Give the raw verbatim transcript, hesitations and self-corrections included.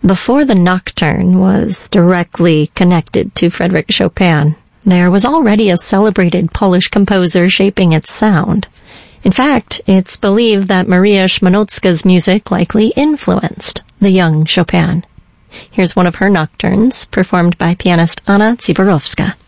Before the nocturne was directly connected to Frédéric Chopin, there was already a celebrated Polish composer shaping its sound. In fact, it's believed that Maria Szmanowska's music likely influenced the young Chopin. Here's one of her nocturnes, performed by pianist Anna Ziborowska.